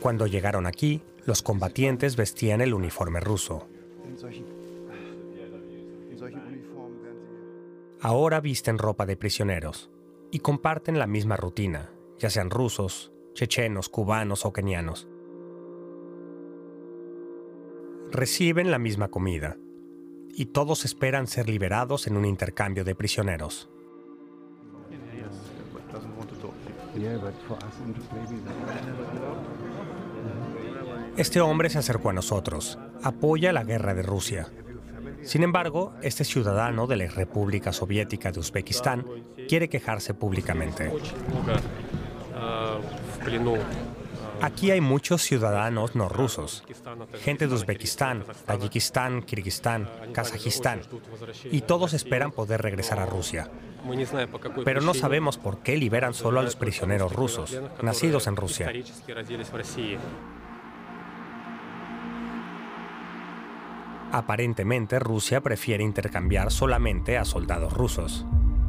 Cuando llegaron aquí, los combatientes vestían el uniforme ruso. Ahora visten ropa de prisioneros y comparten la misma rutina, ya sean rusos, chechenos, cubanos o kenianos. Reciben la misma comida y todos esperan ser liberados en un intercambio de prisioneros. Este hombre se acercó a nosotros, apoya la guerra de Rusia. Sin embargo, este ciudadano de la República Soviética de Uzbekistán quiere quejarse públicamente. Aquí hay muchos ciudadanos no rusos, gente de Uzbekistán, Tayikistán, Kirguistán, Kazajistán, y todos esperan poder regresar a Rusia. Pero no sabemos por qué liberan solo a los prisioneros rusos, nacidos en Rusia. Aparentemente, Rusia prefiere intercambiar solamente a soldados rusos.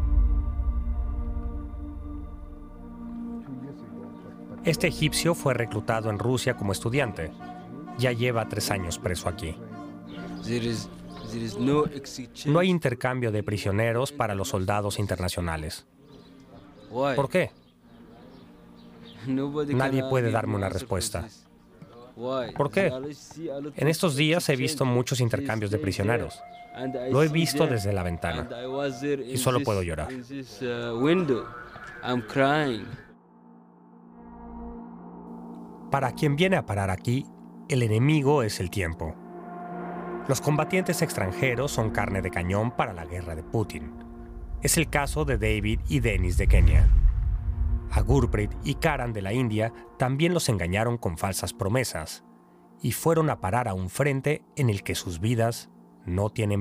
Este egipcio fue reclutado en Rusia como estudiante. Ya lleva 3 años preso aquí. No hay intercambio de prisioneros para los soldados internacionales. ¿Por qué? Nadie puede darme una respuesta. ¿Por qué? En estos días he visto muchos intercambios de prisioneros. Lo he visto desde la ventana y solo puedo llorar. Para quien viene a parar aquí, el enemigo es el tiempo. Los combatientes extranjeros son carne de cañón para la guerra de Putin. Es el caso de David y Dennis de Kenia. A Gurpreet y Karan de la India también los engañaron con falsas promesas y fueron a parar a un frente en el que sus vidas no tienen